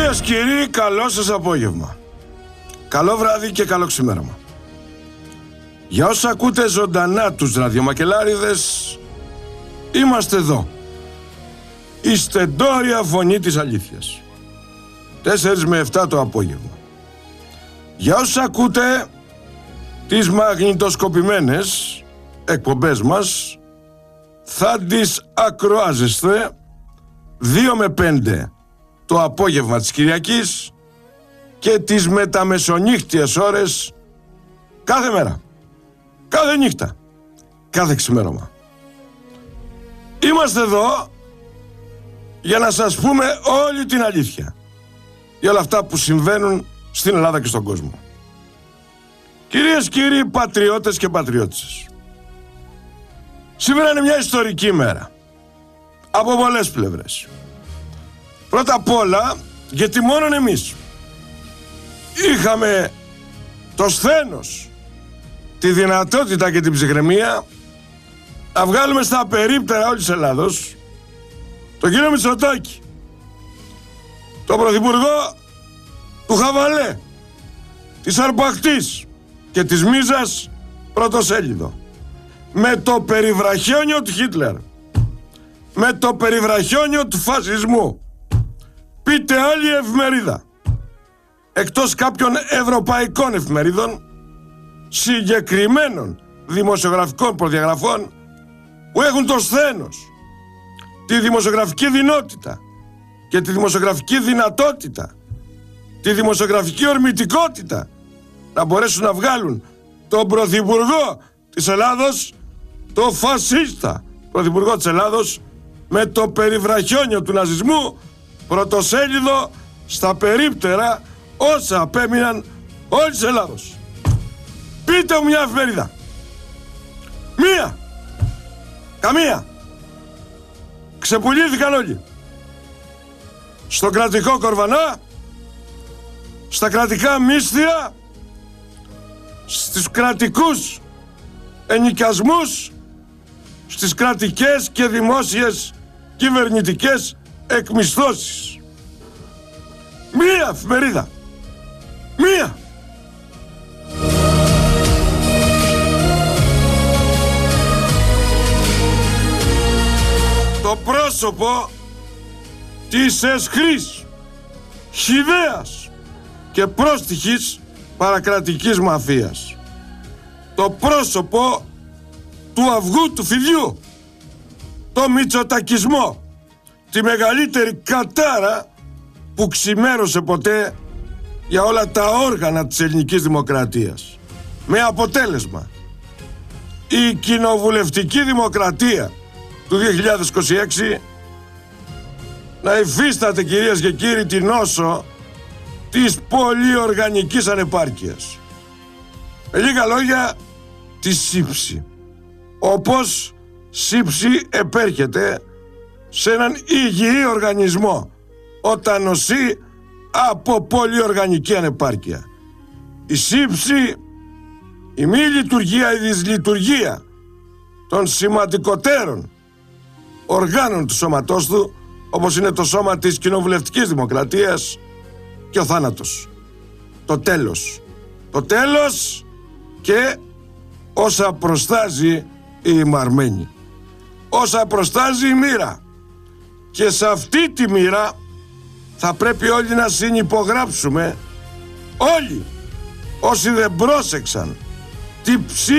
Κυρίες, κύριοι, καλό σας απόγευμα. Καλό βράδυ και καλό ξημέρωμα. Για όσα ακούτε ζωντανά τους ραδιομακελάριδες, είμαστε εδώ. Η στεντόρια φωνή της αλήθειας. 4 με 7 το απόγευμα. Για όσα ακούτε τις μαγνητοσκοπημένες εκπομπές μας, θα τις ακροάζεστε 2 με 5 το απόγευμα της Κυριακής και τις μεταμεσονύχτιες ώρες κάθε μέρα, κάθε νύχτα, κάθε ξημέρωμα. Είμαστε εδώ για να σας πούμε όλη την αλήθεια για όλα αυτά που συμβαίνουν στην Ελλάδα και στον κόσμο. Κυρίες, κύριοι, πατριώτες και πατριώτισσες, σήμερα είναι μια ιστορική μέρα από πολλές πλευρές. Πρώτα απ' όλα, γιατί μόνον εμείς είχαμε το σθένος, τη δυνατότητα και την ψυχραιμία να βγάλουμε στα περίπτερα όλης της Ελλάδος τον κύριο Μητσοτάκη, τον πρωθυπουργό του Χαβαλέ, της Αρπακτής και της Μίζας πρωτοσέλιδο, με το περιβραχιόνιο του Χίτλερ, με το περιβραχιόνιο του φασισμού. Πείτε άλλη εφημερίδα, εκτός κάποιων ευρωπαϊκών εφημερίδων, συγκεκριμένων δημοσιογραφικών προδιαγραφών που έχουν το σθένος, τη δημοσιογραφική δυνότητα και τη δημοσιογραφική δυνατότητα, τη δημοσιογραφική ορμητικότητα να μπορέσουν να βγάλουν τον πρωθυπουργό της Ελλάδος, το φασίστα πρωθυπουργό της Ελλάδος, με το περιβραχιόνιο του ναζισμού πρωτοσέλιδο στα περίπτερα όσα απέμειναν όλης της Ελλάδος. Πείτε μου μια εφημερίδα, μία, καμία. Ξεπουλήθηκαν όλοι. Στο κρατικό κορβανά, στα κρατικά μίσθια, στους κρατικούς ενοικιασμούς, στις κρατικές και δημόσιες κυβερνητικές εκμισθώσεις. Μία εφημερίδα, μία. Το πρόσωπο της εσχρής, χυδαίας και πρόστιχης παρακρατικής μαφίας. Το πρόσωπο του αυγού του φιδιού, το μητσοτακισμό, τη μεγαλύτερη κατάρα που ξημέρωσε ποτέ για όλα τα όργανα της ελληνικής δημοκρατίας. Με αποτέλεσμα η κοινοβουλευτική δημοκρατία του 2026 να υφίσταται, κυρίες και κύριοι, την νόσο της πολυοργανικής ανεπάρκειας. Με λίγα λόγια, τη σύψη. Όπως σύψη επέρχεται σε έναν υγιή οργανισμό όταν νοσεί από πολυοργανική ανεπάρκεια. Η σύψη, η μη λειτουργία, η δυσλειτουργία των σημαντικότερων οργάνων του σώματός του, όπως είναι το σώμα της κοινοβουλευτικής δημοκρατίας, και ο θάνατος. Το τέλος. Το τέλος και όσα προστάζει η μαρμένη. Όσα προστάζει η μοίρα. Και σε αυτή τη μοίρα θα πρέπει όλοι να συνυπογράψουμε, όλοι όσοι δεν πρόσεξαν τι